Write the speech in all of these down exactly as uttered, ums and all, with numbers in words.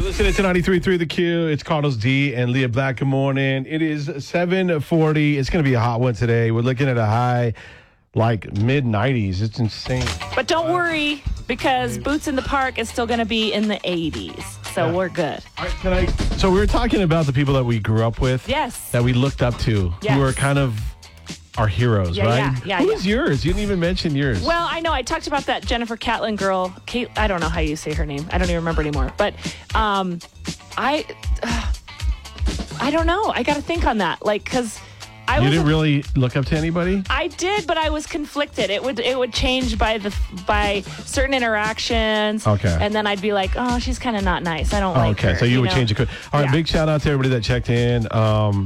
Listening to ninety-three point three The Q. It's Carlos D and Leah Black. Good morning. It is seven forty. It's going to be a hot one today. We're looking at a high like mid nineties. It's insane. But don't worry, because Boots in the Park is still going to be in the eighties. So yeah. We're good. All right, can I, so we were talking about the people that we grew up with. Yes. That we looked up to. Yes. Who were kind of our heroes, yeah, right? Yeah, yeah, Who yeah. was yours? You didn't even mention yours. Well, I know. I talked about that Jennifer Catlin girl. Kate, I don't know how you say her name. I don't even remember anymore. But um, I, uh, I don't know. I got to think on that. Like, because I You was didn't really look up to anybody? I did, but I was conflicted. It would it would change by the by certain interactions. Okay. And then I'd be like, oh, she's kind of not nice. I don't Oh, like okay, her. so you, you would know? change it. All right, Yeah. big shout out to everybody that checked in. Um,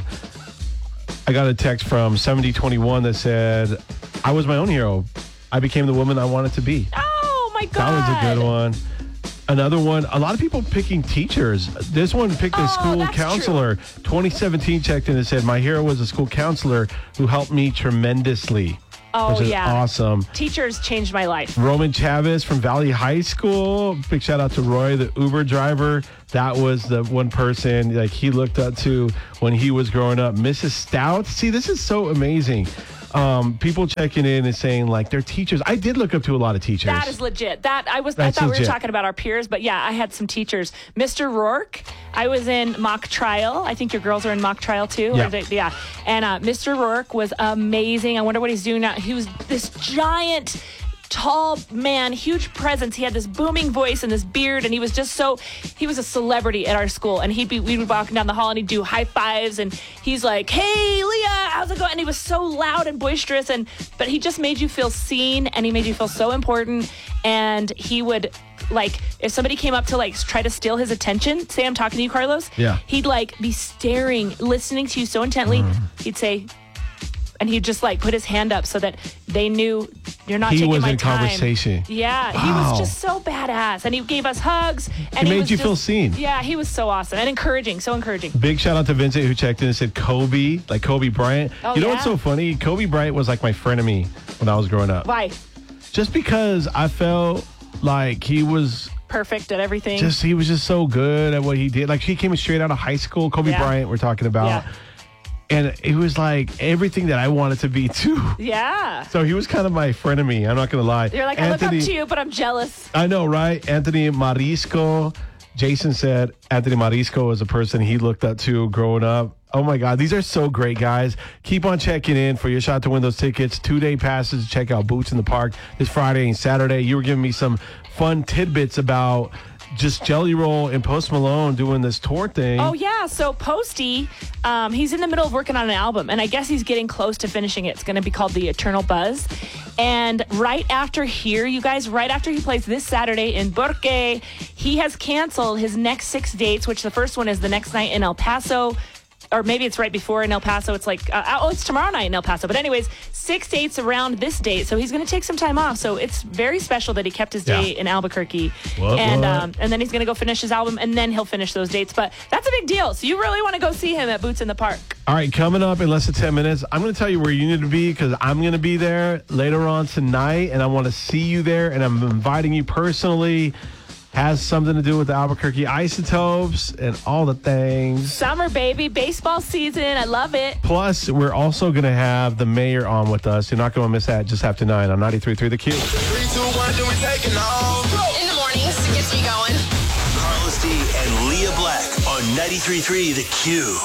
I got a text from seventy twenty-one that said, I was my own hero. I became the woman I wanted to be. Oh, my God. That was a good one. Another one, a lot of people picking teachers. This one picked a Oh, school that's counselor. true. twenty seventeen checked in and said, my hero was a school counselor who helped me tremendously. Oh, which is yeah. awesome. Teachers changed my life. Roman Chavez from Valley High School. Big shout out to Roy, the Uber driver. That was the one person like he looked up to when he was growing up. Missus Stout. See, this is so amazing. Um, people checking in and saying like they're teachers. I did look up to a lot of teachers. That is legit. That I was. That's I thought legit. we were talking about our peers, but yeah, I had some teachers. Mister Rourke. I was in mock trial. I think your girls are in mock trial too. Yeah. Or they, yeah. And uh, Mister Rourke was amazing. I wonder what he's doing now. He was this giant, tall man, huge presence. He had this booming voice and this beard, and he was just so, he was a celebrity at our school. And he'd be, we'd be walking down the hall and he'd do high fives, and he's like, hey, Leah, how's it going? And he was so loud and boisterous, and but he just made you feel seen, and he made you feel so important. And he would, like, if somebody came up to like try to steal his attention, say I'm talking to you, Carlos, Yeah. he'd like be staring, listening to you so intently. Mm. He'd say, and he'd just like put his hand up so that they knew you're not He taking was my in time. conversation. Yeah, he Wow. was just so badass, and he gave us hugs. And He made was you just, feel seen. Yeah, he was so awesome and encouraging, so encouraging. Big shout out to Vincent who checked in and said Kobe, like Kobe Bryant. Oh, you know yeah? what's so funny? Kobe Bryant was like my frenemy when I was growing up. Why? Just because I felt like he was Perfect at everything. just he was just so good at what he did. Like he came straight out of high school. Kobe Yeah. Bryant, we're talking about. Yeah. And it was like everything that I wanted to be too. Yeah. So he was kind of my frenemy. I'm not going to lie. You're like, I Anthony, look up to you, but I'm jealous. I know, right? Anthony Marisco. Jason said Anthony Marisco was a person he looked up to growing up. Oh, my God. These are so great, guys. Keep on checking in for your shot to win those tickets. Two-day passes to check out Boots in the Park this Friday and Saturday. You were giving me some fun tidbits about just Jelly Roll and Post Malone doing this tour thing. Oh, yeah. So Posty, um, he's in the middle of working on an album, and I guess he's getting close to finishing it. It's going to be called The Eternal Buzz. And right after here, you guys, right after he plays this Saturday in Burque, he has canceled his next six dates, which the first one is the next night in El Paso. Or maybe it's right before in El Paso. It's like, uh, oh, it's tomorrow night in El Paso. But anyways, six dates around this date. So he's going to take some time off. So it's very special that he kept his date Yeah. in Albuquerque. What, and what? Um, and then he's going to go finish his album, and then he'll finish those dates. But that's a big deal. So you really want to go see him at Boots in the Park. All right, coming up in less than ten minutes, I'm going to tell you where you need to be because I'm going to be there later on tonight, and I want to see you there, and I'm inviting you personally. Has something to do with the Albuquerque Isotopes and all the things. Summer, baby. Baseball season. I love it. Plus, we're also going to have the mayor on with us. You're not going to miss that just after nine on ninety-three point three The Q. Three, two, one, then we taking off. In the mornings, it gets me going. Carlos D and Leah Black on ninety-three point three The Q.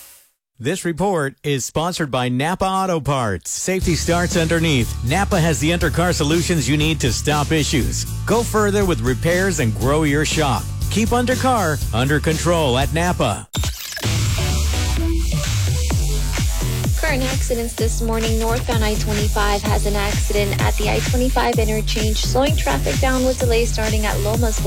This report is sponsored by Napa Auto Parts. Safety starts underneath. Napa has the undercar solutions you need to stop issues. Go further with repairs and grow your shop. Keep undercar under control at Napa. Current accidents this morning. Northbound I twenty-five has an accident at the I twenty-five interchange, slowing traffic down with delays starting at Lomas